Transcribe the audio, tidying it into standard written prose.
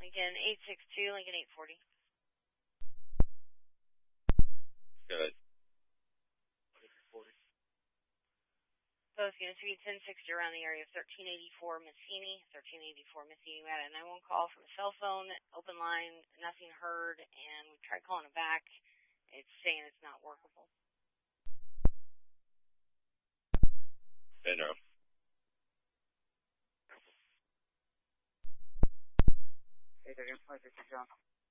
Lincoln 862, Lincoln 840. Good. Both units will be 1060 around the area of 1384 Massini. 1384 Massini. We had a 911 call from a cell phone, open line, nothing heard, and we tried calling it back. It's saying it's not workable. Pedro. Hey, they're going to play this, John.